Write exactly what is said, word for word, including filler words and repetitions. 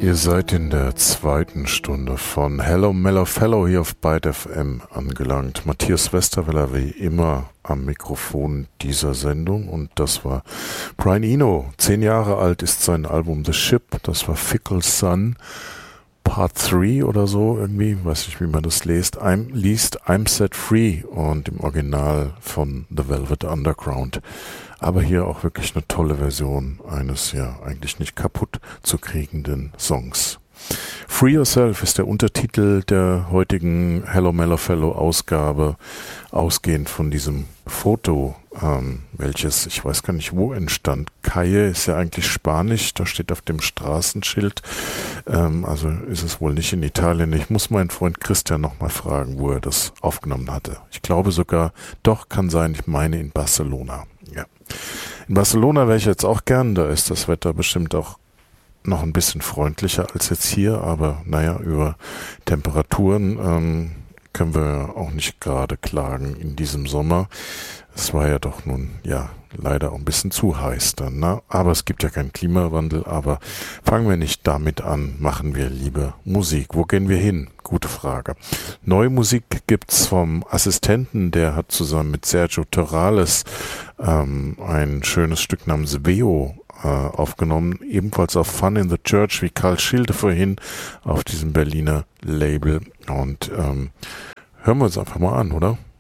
Ihr seid in der zweiten Stunde von Hello Mellow Fellow hier auf Byte F M angelangt. Matthias Westerweller wie immer am Mikrofon dieser Sendung und das war Brian Eno. Zehn Jahre alt ist sein Album The Ship, das war Fickle Sun Part drei oder so irgendwie, weiß nicht wie man das liest, I'm, liest I'm Set Free und im Original von The Velvet Underground. Aber hier auch wirklich eine tolle Version eines ja eigentlich nicht kaputt zu kriegenden Songs. Free Yourself ist der Untertitel der heutigen Hello Mellow Fellow Ausgabe, ausgehend von diesem Foto, ähm, welches, ich weiß gar nicht wo entstand. Calle ist ja eigentlich Spanisch, da steht auf dem Straßenschild, ähm, also ist es wohl nicht in Italien. Ich muss meinen Freund Christian nochmal fragen, wo er das aufgenommen hatte. Ich glaube sogar, doch, kann sein, ich meine in Barcelona. Ja. In Barcelona wäre ich jetzt auch gern, da ist das Wetter bestimmt auch noch ein bisschen freundlicher als jetzt hier, aber naja, über Temperaturen ähm, können wir auch nicht gerade klagen in diesem Sommer. Es war ja doch nun, ja, leider auch ein bisschen zu heiß dann, ne? Aber es gibt ja keinen Klimawandel, aber fangen wir nicht damit an, machen wir lieber Musik. Wo gehen wir hin? Gute Frage. Neue Musik gibt's vom Assistenten, der hat zusammen mit Sergio Torrales ähm, ein schönes Stück namens Veo aufgenommen, ebenfalls auf Fun in the Church, wie Karl Schilde vorhin, auf diesem Berliner Label. Und ähm, hören wir uns einfach mal an, oder?